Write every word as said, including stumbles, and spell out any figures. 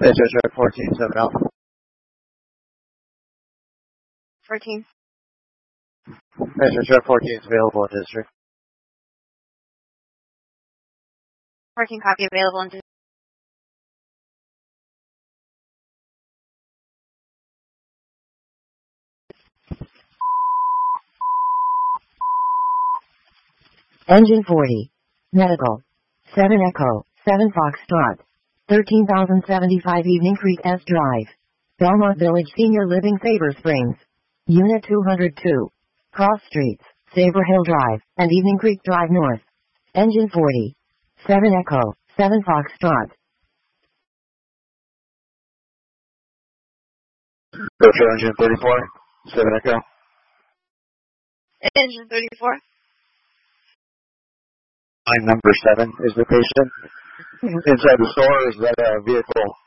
District fourteen seven Alpha. fourteen. District fourteen is available in district. fourteen copy available in district. Engine forty. Medical. seven Echo, seven Foxtrot. thirteen thousand seventy-five Evening Creek S Drive. Belmont Village Senior Living Sabre Springs. Unit two hundred two. Cross Streets, Sabre Hill Drive, and Evening Creek Drive North. Engine forty. seven Echo, seven Foxtrot. Virtual Engine thirty-four, seven Echo. Engine thirty-four. Line number seven is the patient. Inside the store is that a vehicle